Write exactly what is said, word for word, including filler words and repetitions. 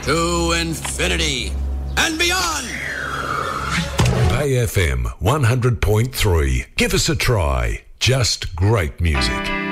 to infinity and beyond. Bay F M one hundred point three. Give us a try. Just great music.